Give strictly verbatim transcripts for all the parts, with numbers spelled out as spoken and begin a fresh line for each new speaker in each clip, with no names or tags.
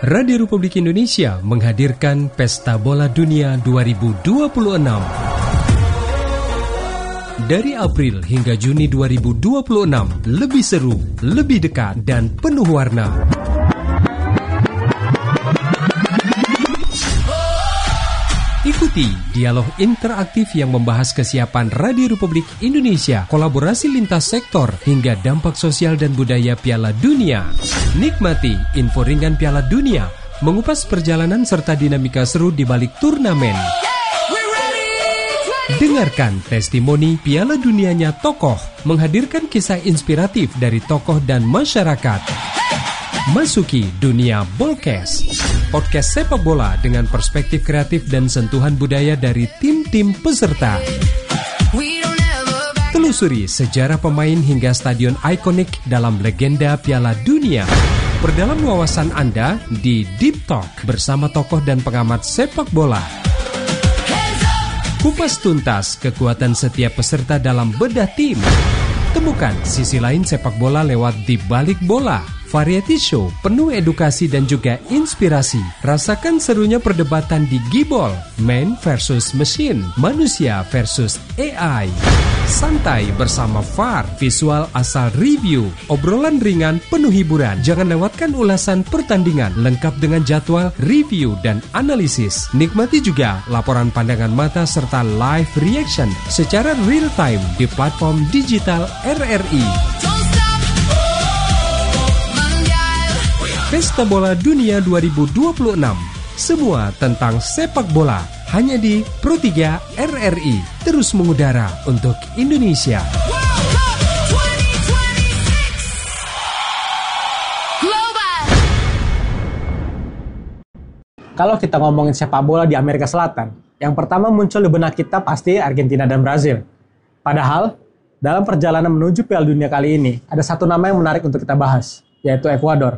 Radio Republik Indonesia menghadirkan Pesta Bola Dunia dua ribu dua puluh enam. Dari April hingga Juni dua ribu dua puluh enam, lebih seru, lebih dekat, dan penuh warna. Ikuti dialog interaktif yang membahas kesiapan Radio Republik Indonesia, kolaborasi lintas sektor, hingga dampak sosial dan budaya Piala Dunia. Nikmati info ringan Piala Dunia, mengupas perjalanan serta dinamika seru di balik turnamen. Dengarkan testimoni Piala Dunianya tokoh, menghadirkan kisah inspiratif dari tokoh dan masyarakat. Masuki dunia Bolkes, podcast sepak bola dengan perspektif kreatif dan sentuhan budaya dari tim-tim peserta. Telusuri sejarah pemain hingga stadion ikonik dalam legenda Piala Dunia. Perdalam wawasan Anda di Deep Talk bersama tokoh dan pengamat sepak bola. Kupas tuntas kekuatan setiap peserta dalam bedah tim. Temukan sisi lain sepak bola lewat Di Balik Bola. Variety show penuh edukasi dan juga inspirasi. Rasakan serunya perdebatan di Gibol, man versus machine, manusia versus A I. Santai bersama V A R, visual asal review, obrolan ringan penuh hiburan. Jangan lewatkan ulasan pertandingan lengkap dengan jadwal, review, dan analisis. Nikmati juga laporan pandangan mata serta live reaction secara real time di platform digital R R I. Pesta Bola Dunia dua ribu dua puluh enam. Semua tentang sepak bola hanya di Pro tiga R R I. Terus mengudara untuk Indonesia.
Kalau kita ngomongin sepak bola di Amerika Selatan, yang pertama muncul di benak kita pasti Argentina dan Brazil. Padahal, dalam perjalanan menuju Piala Dunia kali ini, ada satu nama yang menarik untuk kita bahas, yaitu Ekuador.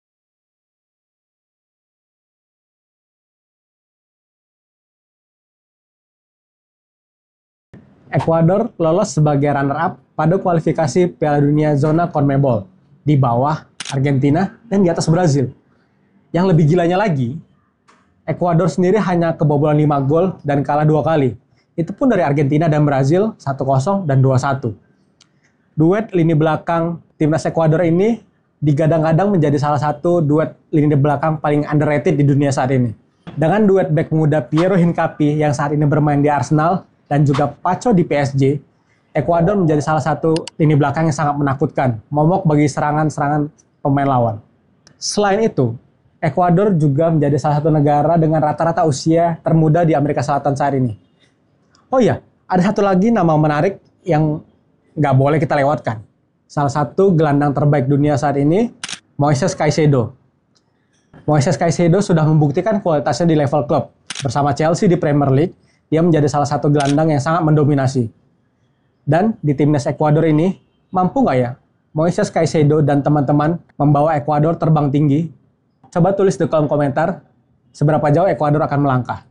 Ekuador lolos sebagai runner-up pada kualifikasi Piala Dunia zona CONMEBOL, di bawah Argentina dan di atas Brazil. Yang lebih gilanya lagi, Ekuador sendiri hanya kebobolan lima gol dan kalah dua kali. Itu pun dari Argentina dan Brazil satu kosong dan dua satu. Duet lini belakang timnas Ekuador ini digadang-gadang menjadi salah satu duet lini belakang paling underrated di dunia saat ini. Dengan duet bek muda Piero Hincapié yang saat ini bermain di Arsenal dan juga Pacho di P S G, Ekuador menjadi salah satu lini belakang yang sangat menakutkan, momok bagi serangan-serangan pemain lawan. Selain itu, Ekuador juga menjadi salah satu negara dengan rata-rata usia termuda di Amerika Selatan saat ini. Oh iya, ada satu lagi nama menarik yang nggak boleh kita lewatkan. Salah satu gelandang terbaik dunia saat ini, Moises Caicedo. Moises Caicedo sudah membuktikan kualitasnya di level klub. Bersama Chelsea di Premier League, dia menjadi salah satu gelandang yang sangat mendominasi. Dan di timnas Ekuador ini, mampu nggak ya Moises Caicedo dan teman-teman membawa Ekuador terbang tinggi? Coba tulis di kolom komentar seberapa jauh Ekuador akan melangkah.